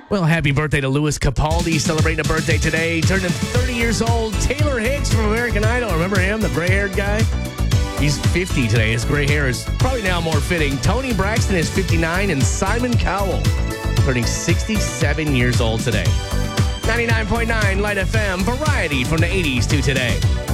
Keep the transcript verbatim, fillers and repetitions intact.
Well, happy birthday to Louis Capaldi, celebrating a birthday today. Turning thirty years old. Taylor Hicks from American Idol. Remember him, the gray-haired guy? He's fifty today. His gray hair is probably now more fitting. Tony Braxton is fifty-nine, and Simon Cowell turning sixty-seven years old today. ninety-nine point nine Light F M, variety from the eighties to today.